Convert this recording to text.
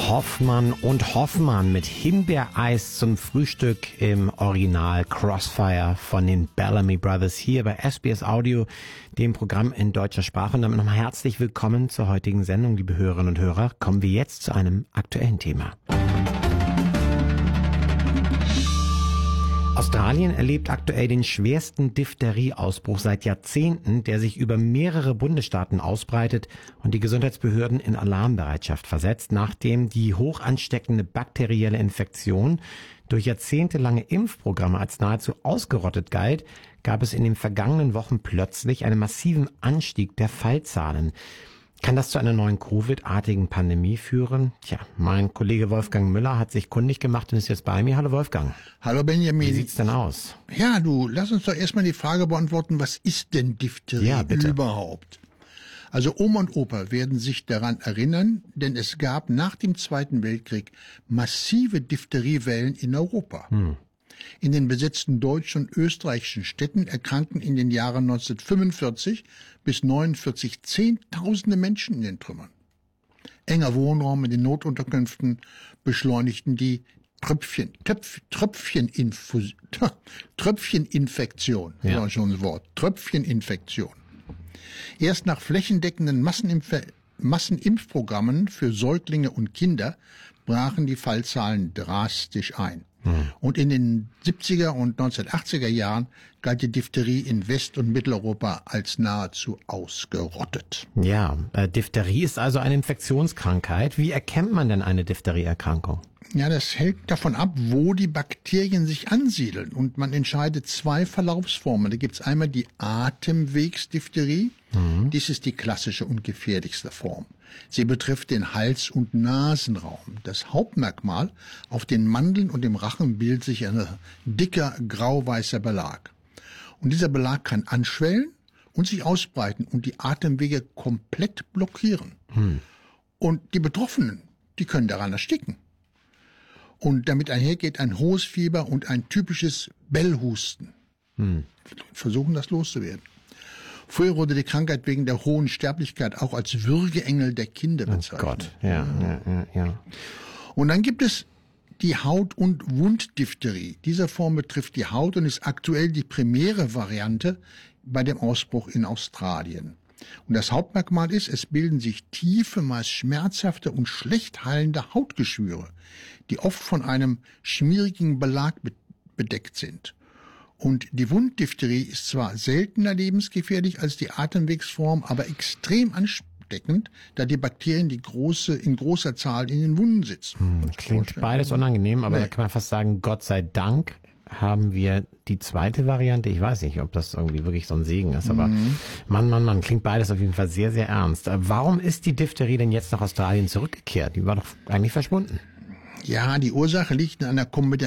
Hoffmann und Hoffmann mit Himbeereis zum Frühstück im Original Crossfire von den Bellamy Brothers hier bei SBS Audio, dem Programm in deutscher Sprache. Und damit nochmal herzlich willkommen zur heutigen Sendung, liebe Hörerinnen und Hörer. Kommen wir jetzt zu einem aktuellen Thema. Australien erlebt aktuell den schwersten Diphtherie-Ausbruch seit Jahrzehnten, der sich über mehrere Bundesstaaten ausbreitet und die Gesundheitsbehörden in Alarmbereitschaft versetzt, nachdem die hoch ansteckende bakterielle Infektion durch jahrzehntelange Impfprogramme als nahezu ausgerottet galt, gab es in den vergangenen Wochen plötzlich einen massiven Anstieg der Fallzahlen. Kann das zu einer neuen Covid-artigen Pandemie führen? Tja, mein Kollege Wolfgang Müller hat sich kundig gemacht und ist jetzt bei mir. Hallo Wolfgang. Hallo Benjamin. Wie sieht's denn aus? Ja, lass uns doch erstmal die Frage beantworten, was ist denn Diphtherie überhaupt? Also Oma und Opa werden sich daran erinnern, denn es gab nach dem Zweiten Weltkrieg massive Diphtheriewellen in Europa. In den besetzten deutschen und österreichischen Städten erkrankten in den Jahren 1945 bis 1949 Zehntausende Menschen in den Trümmern. Enger Wohnraum in den Notunterkünften beschleunigten die Tröpfcheninfektion. Ja. War schon das Wort. Tröpfcheninfektion. Erst nach flächendeckenden Massenimpfprogrammen für Säuglinge und Kinder brachen die Fallzahlen drastisch ein. Und in den 70er und 1980er Jahren galt die Diphtherie in West- und Mitteleuropa als nahezu ausgerottet. Ja, Diphtherie ist also eine Infektionskrankheit. Wie erkennt man denn eine Diphtherie-Erkrankung? Ja, das hängt davon ab, wo die Bakterien sich ansiedeln. Und man entscheidet zwei Verlaufsformen. Da gibt's einmal die Atemwegsdiphtherie. Dies ist die klassische und gefährlichste Form. Sie betrifft den Hals- und Nasenraum. Das Hauptmerkmal: auf den Mandeln und dem Rachen bildet sich ein dicker grau-weißer Belag. Und dieser Belag kann anschwellen und sich ausbreiten und die Atemwege komplett blockieren. Und die Betroffenen, die können daran ersticken. Und damit einhergeht ein hohes Fieber und ein typisches Bellhusten. Versuchen, das loszuwerden. Früher wurde die Krankheit wegen der hohen Sterblichkeit auch als Würgeengel der Kinder bezeichnet. Oh Gott, ja. Und dann gibt es die Haut- und Wunddiphtherie. Diese Form betrifft die Haut und ist aktuell die primäre Variante bei dem Ausbruch in Australien. Und das Hauptmerkmal ist, es bilden sich tiefe, meist schmerzhafte und schlecht heilende Hautgeschwüre, die oft von einem schmierigen Belag bedeckt sind. Und die Wunddiphtherie ist zwar seltener lebensgefährlich als die Atemwegsform, aber extrem ansteckend, da die Bakterien in großer Zahl in den Wunden sitzen. Klingt beides unangenehm, aber da kann man fast sagen, Gott sei Dank haben wir die zweite Variante. Ich weiß nicht, ob das irgendwie wirklich so ein Segen ist, aber Mann, klingt beides auf jeden Fall sehr, sehr ernst. Warum ist die Diphtherie denn jetzt nach Australien zurückgekehrt? Die war doch eigentlich verschwunden. Ja, die Ursache liegt in einer